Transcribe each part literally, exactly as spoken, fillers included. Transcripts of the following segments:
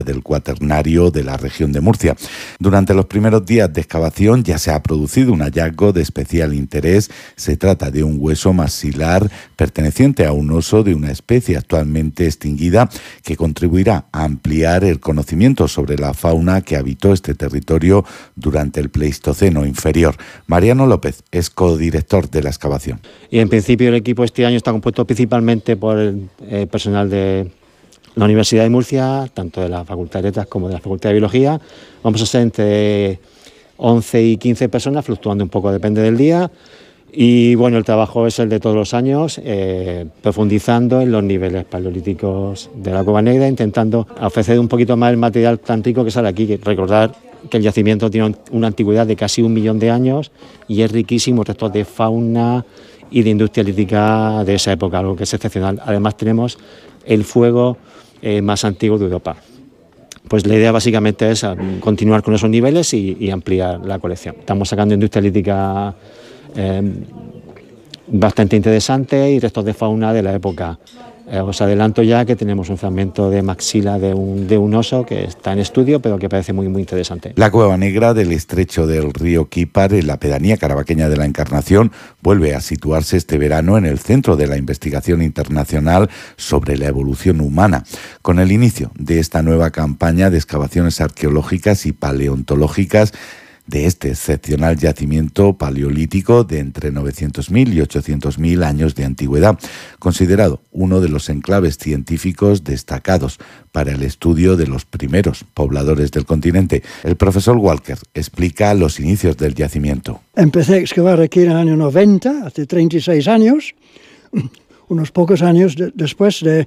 del Cuaternario de la región de Murcia. Durante los primeros días de excavación ya se ha producido un hallazgo de especial interés. Se trata de un hueso maxilar perteneciente a un oso de una especie actualmente extinguida que contribuirá a ampliar el conocimiento sobre la fauna que habitó este territorio durante el Pleistoceno inferior. Mariano López es codirector de la excavación. Y en principio el equipo este año está compuesto principalmente por el eh, personal de la Universidad de Murcia, tanto de la Facultad de Letras como de la Facultad de Biología. Vamos a ser entre once y quince personas, fluctuando un poco, depende del día. Y bueno, el trabajo es el de todos los años, eh, profundizando en los niveles paleolíticos de la Cueva Negra, intentando ofrecer un poquito más el material tan rico que sale aquí. Recordar que el yacimiento tiene una antigüedad de casi un millón de años y es riquísimo restos de fauna y de industria lítica de esa época, algo que es excepcional. Además tenemos el fuego Eh, más antiguo de Europa. Pues la idea básicamente es um, continuar con esos niveles y, y ampliar la colección. Estamos sacando industria lítica eh, bastante interesante y restos de fauna de la época. Eh, os adelanto ya que tenemos un fragmento de maxila de un, de un oso que está en estudio, pero que parece muy, muy interesante. La Cueva Negra del estrecho del río Quípar, en la pedanía carabaqueña de la Encarnación, vuelve a situarse este verano en el centro de la investigación internacional sobre la evolución humana, con el inicio de esta nueva campaña de excavaciones arqueológicas y paleontológicas de este excepcional yacimiento paleolítico de entre novecientos mil y ochocientos mil años de antigüedad, considerado uno de los enclaves científicos destacados para el estudio de los primeros pobladores del continente. El profesor Walker explica los inicios del yacimiento. Empecé a excavar aquí en el año noventa, hace treinta y seis años, unos pocos años de, después de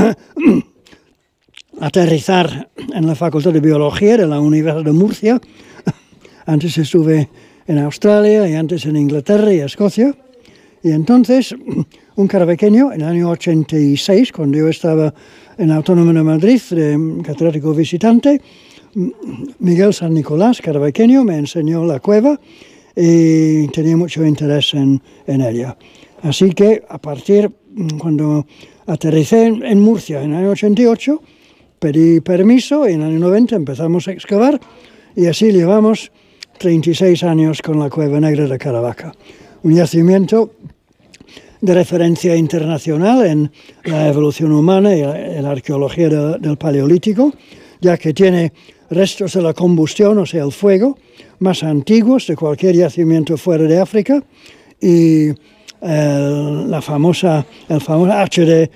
aterrizar en la Facultad de Biología de la Universidad de Murcia. Antes estuve en Australia y antes en Inglaterra y Escocia. Y entonces, un carabaqueño, en el año ochenta y seis, cuando yo estaba en la Autónoma de Madrid, de catedrático visitante, Miguel San Nicolás, carabaqueño, me enseñó la cueva y tenía mucho interés en, en ella. Así que, a partir, cuando aterricé en, en Murcia en el año ochenta y ocho, pedí permiso y en el año noventa empezamos a excavar y así llevamos treinta y seis años con la Cueva Negra de Caravaca, un yacimiento de referencia internacional en la evolución humana y en la arqueología de, del Paleolítico, ya que tiene restos de la combustión, o sea, el fuego, más antiguos de cualquier yacimiento fuera de África, y el, la famosa, el famoso hacha de,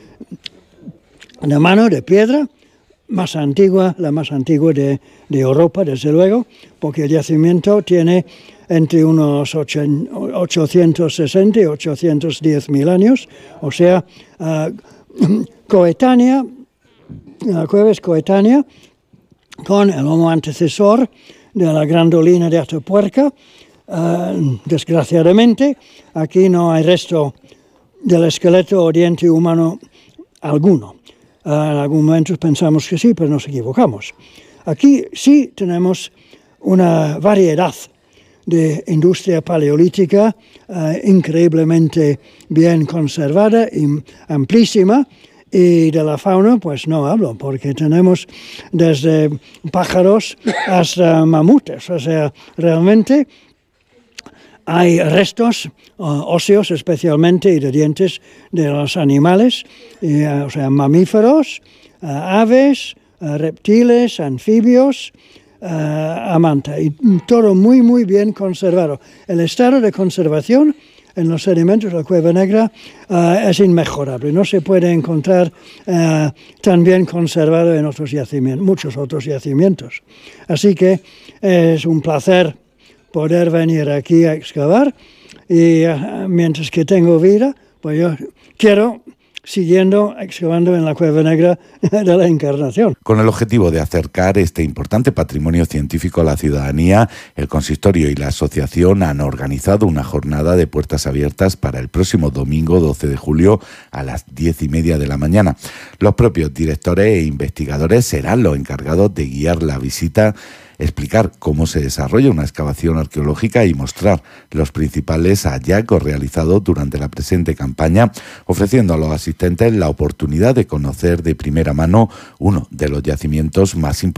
de mano, de piedra, más antigua, la más antigua de, de Europa, desde luego, porque el yacimiento tiene entre unos ochocientos sesenta y ochocientos diez mil años, o sea, uh, coetánea, la cueva es coetánea con el homo antecesor de la grandolina de Atapuerca. Uh, desgraciadamente, aquí no hay resto del esqueleto o diente humano alguno. Uh, en algún momento pensamos que sí, pero nos equivocamos. Aquí sí tenemos una variedad de industria paleolítica uh, increíblemente bien conservada y amplísima, y de la fauna pues no hablo, porque tenemos desde pájaros hasta mamutes, o sea, realmente hay restos uh, óseos especialmente y de dientes de los animales, y, uh, o sea, mamíferos, uh, aves, uh, reptiles, anfibios, uh, amanta, y todo muy muy bien conservado. El estado de conservación en los sedimentos de la Cueva Negra uh, es inmejorable, no se puede encontrar uh, tan bien conservado en otros yacimientos, muchos otros yacimientos. Así que es un placer poder venir aquí a excavar y uh, mientras que tengo vida, pues yo quiero siguiendo excavando en la Cueva Negra de la Encarnación. Con el objetivo de acercar este importante patrimonio científico a la ciudadanía, el consistorio y la asociación han organizado una jornada de puertas abiertas para el próximo domingo doce de julio a las diez y media de la mañana. Los propios directores e investigadores serán los encargados de guiar la visita explicar cómo se desarrolla una excavación arqueológica y mostrar los principales hallazgos realizados durante la presente campaña, ofreciendo a los asistentes la oportunidad de conocer de primera mano uno de los yacimientos más importantes